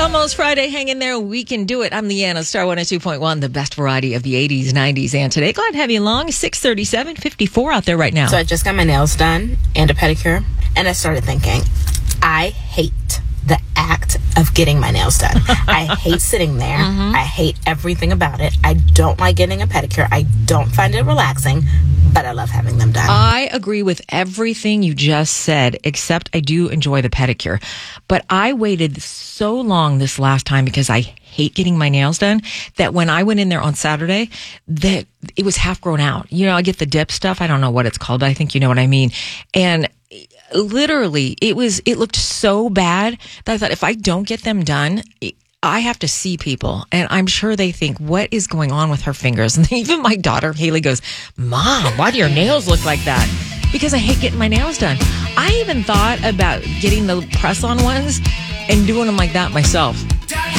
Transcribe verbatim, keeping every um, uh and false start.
almost Friday. Hang in there. We can do it. I'm Leanna, Star one oh two point one, the best variety of the eighties, nineties, and today. Glad to have you along. six thirty-seven, fifty-four out there right now. So I just got my nails done and a pedicure, and I started thinking, I hate the act of getting my nails done. I hate sitting there. Mm-hmm. I hate everything about it. I don't like getting a pedicure. I don't find it relaxing, but I love having them done. I agree with everything you just said, except I do enjoy the pedicure. But I waited so long this last time because I hate getting my nails done that when I went in there on Saturday, that it was half grown out. You know, I get the dip stuff. I don't know what it's called, but I think you know what I mean. And literally, it was, it looked so bad that I thought if I don't get them done, I have to see people. And I'm sure they think, what is going on with her fingers? And even my daughter, Haley, goes, Mom, why do your nails look like that? Because I hate getting my nails done. I even thought about getting the press-on ones and doing them like that myself.